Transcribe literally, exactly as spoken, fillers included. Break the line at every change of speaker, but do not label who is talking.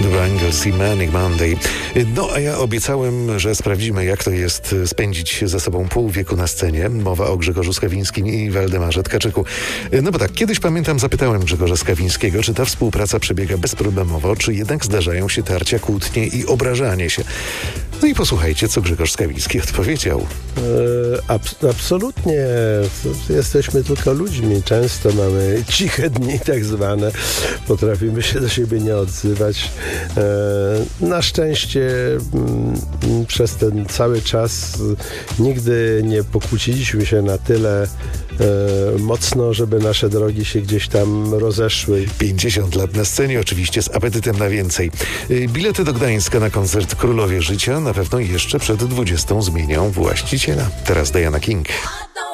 Bangles i Manic Monday. No, a ja obiecałem, że sprawdzimy, jak to jest spędzić ze sobą pół wieku na scenie. Mowa o Grzegorzu Skawińskim i Waldemarze Tkaczyku. No bo tak, kiedyś pamiętam, zapytałem Grzegorza Skawińskiego, czy ta współpraca przebiega bezproblemowo, czy jednak zdarzają się tarcia, kłótnie i obrażanie się. No i posłuchajcie, co Grzegorz Skawiński odpowiedział.
E, ab- absolutnie. Jesteśmy tylko ludźmi. Często mamy ciche dni tak zwane. Potrafimy się do siebie nie odzywać. E, na szczęście m, przez ten cały czas nigdy nie pokłóciliśmy się na tyle e, mocno, żeby nasze drogi się gdzieś tam rozeszły.
pięćdziesiąt lat na scenie, oczywiście z apetytem na więcej. Bilety do Gdańska na koncert Królowie Życia na pewno jeszcze przed dwudziestą zmienią właściciela. Teraz Diana King.